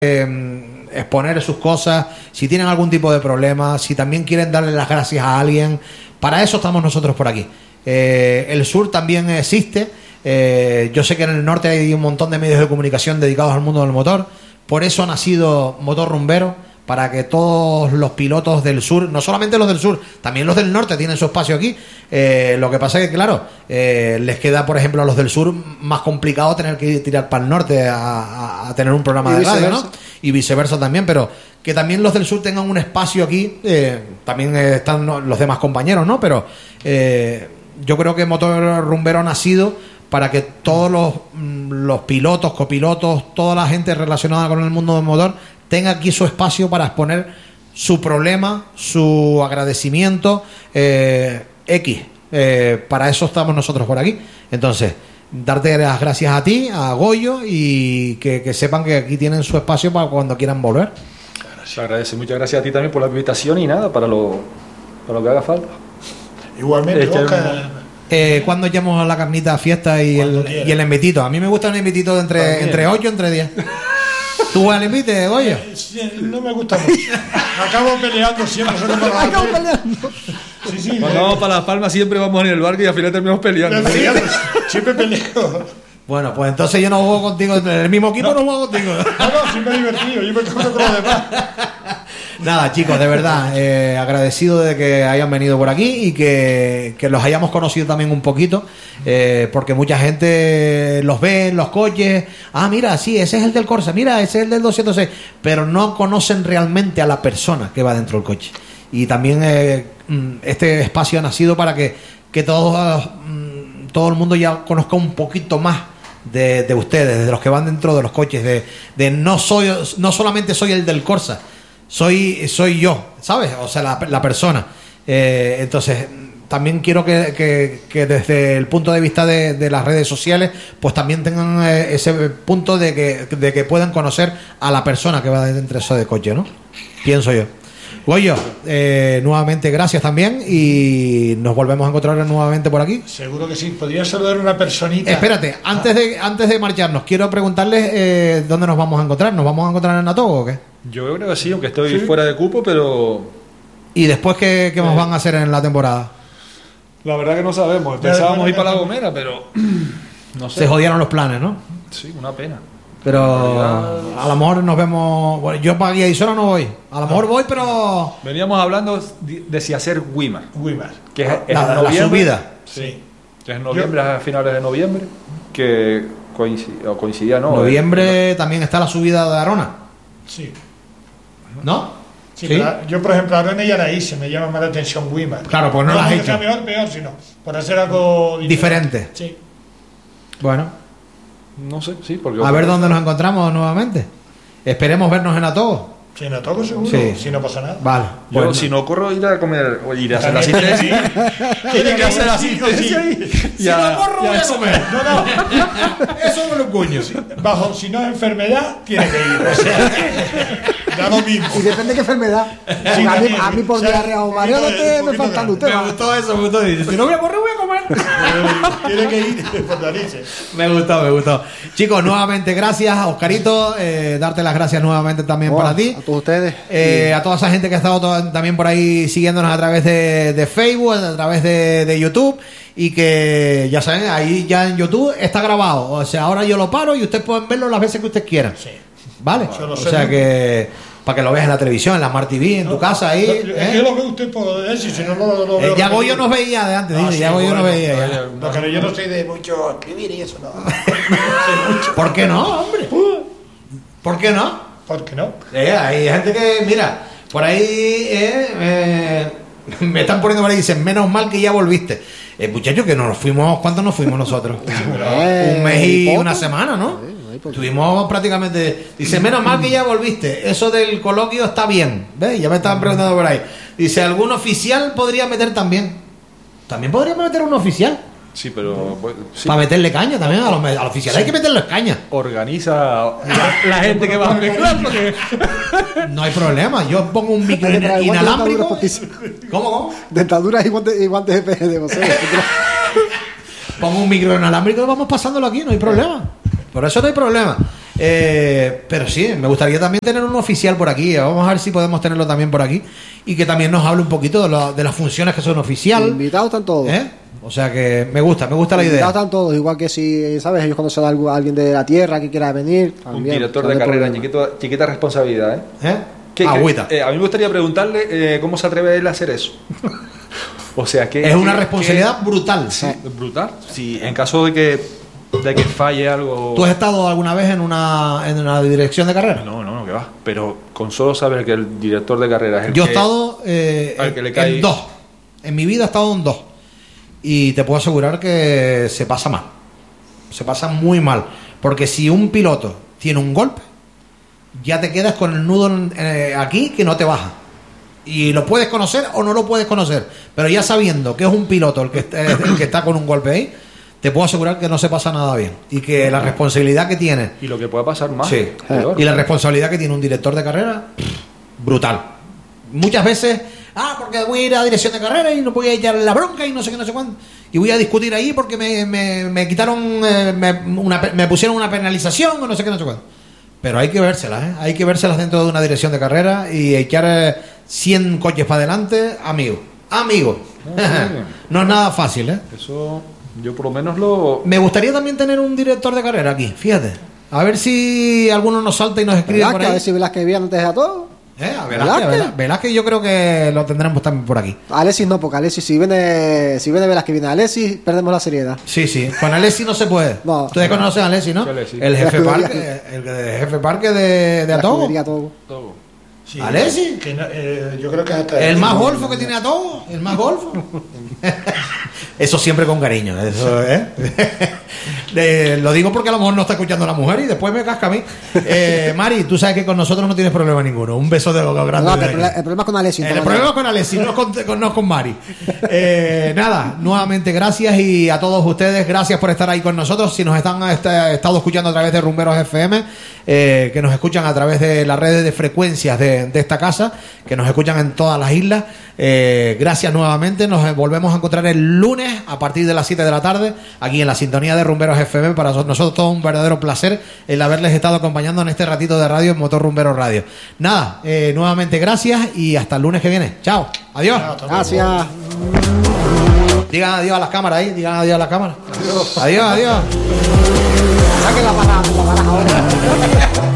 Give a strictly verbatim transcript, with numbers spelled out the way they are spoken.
eh, exponer sus cosas, si tienen algún tipo de problema, si también quieren darle las gracias a alguien, para eso estamos nosotros por aquí. Eh, el sur también existe. Eh, yo sé que en el norte hay un montón de medios de comunicación dedicados al mundo del motor. Por eso ha nacido Motor Rumbero, para que todos los pilotos del sur, no solamente los del sur, también los del norte tienen su espacio aquí. Eh, lo que pasa es que, claro, eh, les queda, por ejemplo, a los del sur más complicado tener que tirar para el norte a, a, a tener un programa de radio, ¿no? Y viceversa también, pero que también los del sur tengan un espacio aquí. Eh, también eh, están los demás compañeros, ¿no? Pero eh, yo creo que Motor Rumbero ha nacido para que todos los, los pilotos, copilotos, toda la gente relacionada con el mundo del motor tenga aquí su espacio para exponer su problema, su agradecimiento, eh, X. Eh, para eso estamos nosotros por aquí. Entonces, darte las gracias a ti, a Goyo, y que, que sepan que aquí tienen su espacio para cuando quieran volver. Se agradece. Muchas gracias a ti también por la invitación y nada, para lo, para lo que haga falta. Igualmente, este, Oscar. Eh, ¿Cuándo echamos a la carnita fiesta y el, y el envitito? A mí me gusta un envitito de entre, entre ocho y entre diez. ¿Tú al invite, Goyo? Eh, no me gusta mucho. Acabo peleando siempre. Acabo peleando. Sí, sí, Cuando eh, vamos para Las Palmas siempre vamos en el barco y al final terminamos peleando. peleando. Siempre peleo. Bueno, pues entonces yo no juego contigo. En el mismo equipo no, no juego contigo. No, no, siempre divertido. Yo me encuentro con los demás. Nada, chicos, de verdad, eh, agradecido de que hayan venido por aquí y que, que los hayamos conocido también un poquito, eh, porque mucha gente los ve en los coches. Ah, mira, sí, ese es el del Corsa, mira, ese es el del doscientos seis, pero no conocen realmente a la persona que va dentro del coche. Y también eh, este espacio ha nacido para que, que todo, todo el mundo ya conozca un poquito más de, de ustedes, de los que van dentro de los coches, de, de no soy, no solamente soy el del Corsa, soy soy yo, ¿sabes? O sea, la, la persona. Eh, entonces, también quiero que, que, que desde el punto de vista de, de las redes sociales, pues también tengan eh, ese punto de que, de que puedan conocer a la persona que va dentro de eso de coche, ¿no? Pienso yo. Goyo, eh, nuevamente gracias también y nos volvemos a encontrar nuevamente por aquí. Seguro que sí. Podría saludar a una personita. Espérate, antes de antes de marcharnos, quiero preguntarles eh, dónde nos vamos a encontrar. ¿Nos vamos a encontrar en Natogo o qué? Yo creo que sí, aunque estoy ¿Sí? fuera de cupo, pero ¿Y después qué, qué más van a hacer en la temporada? la verdad que no sabemos. Pensábamos ir para La Gomera, pero no sé. Se jodieron los planes, ¿no? Sí, una pena. Pero a lo mejor nos vemos. Bueno, yo para Guiaisora no voy. A lo mejor voy, pero. Veníamos hablando de, de si hacer Wimar, Wimar. que es, es La, en la noviembre. subida. Sí. Que es en noviembre, a finales de noviembre, que coincidía, o coincidía no. Noviembre también está la subida de Arona, Sí. ¿no? Sí, pero yo, por ejemplo, Arona ya la hice. Me llama más la atención Wimar. Claro, pues no la has porque hecho. sea mejor, peor, sino por hacer algo diferente. Diferente. Sí. Bueno, No sé, sí, porque a ver dónde nos encontramos nuevamente. Esperemos vernos en Atogo. Sí, en Atogo seguro. Sí. Si no pasa nada. Vale. Yo, Pues si no corro, ir a comer o ir a hacer la También. asistencia. Tiene que hacer la asistencia y Si no corro, voy a comer. No, no. Eso me lo cuño. Bajo, si no es enfermedad, tiene que ir. O sea, da lo mismo. Y depende de qué enfermedad. Porque a, mí, también. a mí por O sea, diarrea o un mareo poquito de- te un me poquito faltan de- ustedes. Me gustó eso, me gustó. Dice, si no voy a correr, voy a comer. Tiene que ir por narices. Me gustó, me gustó. Chicos, nuevamente gracias, Oscarito. Eh, darte las gracias nuevamente también Oh, para ti. A todos ustedes. Eh, a toda esa gente que ha estado to- también por ahí siguiéndonos a través de, de Facebook, a través de, de YouTube. Y que ya saben, ahí ya en YouTube está grabado. O sea, ahora yo lo paro y ustedes pueden verlo las veces que ustedes quieran. Sí. ¿Vale? Yo lo O sé. sea que para que lo veas en la televisión, en la Smart T V, en tu casa ahí. Yo, ¿eh? yo lo veo usted por decir, si no, no lo Eh, veo. ya Goyo nos veía de antes, Ah, dice, sí, ya Goyo bueno, nos veía. ya. vaya. No, pero yo no soy de mucho escribir y eso, no. ¿Por qué no, hombre? ¿Por qué no? ¿Por qué no? Eh, hay gente que, mira, por ahí eh, eh, me están poniendo por ahí, dicen, menos mal que ya volviste. Eh, muchachos, que nos fuimos, ¿cuánto nos fuimos nosotros? Eh, Un mes y poco. una semana, ¿no? Sí, ahí poco. Estuvimos prácticamente. Dice, menos mal que ya volviste. Eso del coloquio está bien. ¿Ves? Ya me estaban preguntando por ahí. Dice, ¿algún oficial podría meter también? También podríamos meter un oficial. Sí, pero pues, sí. Para meterle caña también a los, al oficial. Hay que meterle caña. Organiza la, la gente que va a mezclar porque No hay problema. Yo pongo un micro Hay que traer guantes, inalámbrico. dentaduras, poquísimo. ¿Cómo, cómo? Dentaduras y guantes, y guantes F G de voceo. Pongo un micro inalámbrico y vamos pasándolo aquí, no hay problema. Por eso no hay problema. Eh, pero sí, me gustaría también tener un oficial por aquí. Vamos a ver si podemos tenerlo también por aquí. Y que también nos hable un poquito de, lo, de las funciones que son oficial. Invitados están todos. ¿Eh? O sea que me gusta, me gusta la idea. Invitados están todos, igual que si, ¿sabes? Ellos conocen a algu- a alguien de la tierra que quiera venir. Un También, director no de hay carrera, problema. chiquito, chiquita responsabilidad, ¿eh? ¿Eh? ¿Qué- qué- Agüita. eh, a mí me gustaría preguntarle eh, cómo se atreve él a hacer eso. O sea, que Es una que- responsabilidad brutal. Sí, brutal. Si en caso de que, de que falle algo. ¿Tú has estado alguna vez en una, en una dirección de carrera? No, no, no, que va. Pero con solo saber que el director de carrera es el Yo he que- estado eh, al en, que le cae- en dos. En mi vida he estado en dos. Y te puedo asegurar que se pasa mal. Se pasa muy mal. Porque si un piloto tiene un golpe, ya te quedas con el nudo en- eh, aquí que no te baja. Y lo puedes conocer o no lo puedes conocer. Pero ya sabiendo que es un piloto el que, está- el que está con un golpe ahí, te puedo asegurar que no se pasa nada bien. Y que la responsabilidad que tiene... Y lo que pueda pasar más. Sí. peor. Y la responsabilidad que tiene un director de carrera, brutal. Muchas veces, ah, porque voy a ir a dirección de carrera y no voy a echar la bronca y no sé qué, no sé cuánto. Y voy a discutir ahí porque me, me, me quitaron, eh, me, una, me pusieron una penalización o no sé qué, no sé cuánto. Pero hay que vérselas, ¿eh? Hay que vérselas dentro de una dirección de carrera y echar eh, cien coches para adelante, amigo. Amigo. Ah, sí. No es nada fácil, ¿eh? Eso yo por lo menos lo... Me gustaría también tener un director de carrera aquí, fíjate. A ver si alguno nos salta y nos escribe por Velázquez, a ahí. ver si Velázquez viene antes de todo. Eh, a Velázquez, ¿Velázquez? Velázquez, Velázquez yo creo que lo tendremos también por aquí. Alexis no, porque Alexis, si viene, si viene Velázquez, viene Alexis, perdemos la seriedad. Sí, sí. Con Alessi no se puede. No. Ustedes conocen a Alessi, ¿no? Sí, Alessi. El jefe La parque, escudería. el, el jefe parque de, de La Atogo. escudería todo. todo. Sí, ¿Alexis? que no- eh, yo creo que hasta El más golfo que tiene Atogo. El más golfo. Eso siempre con cariño. Eso, ¿eh? De- lo digo porque a lo mejor no está escuchando la mujer y después me casca a mí. Eh, Mari, tú sabes que con nosotros no tienes problema ninguno. Un beso de boca grande. No, que de el, aquí. proble- el problema es con Alexis. El no, problema no. es con Alexis, no es con, con- no es con Mari. Eh, nada, nuevamente gracias y a todos ustedes, gracias por estar ahí con nosotros. Si nos están este, estado escuchando a través de Rumberos F M, eh, que nos escuchan a través de las redes de frecuencias de, de esta casa, que nos escuchan en todas las islas, eh, gracias nuevamente. Nos volvemos a encontrar el lunes a partir de las siete de la tarde, aquí en la sintonía de Rumberos F M. Para nosotros todo un verdadero placer el haberles estado acompañando en este ratito de radio en Motor Rumbero Radio. Nada, eh, nuevamente gracias y hasta el lunes que viene. Chao, adiós. Gracias. Digan adiós a las cámaras ahí, digan adiós a las cámaras. Adiós, adiós. Saquen la paja, la paja ahora.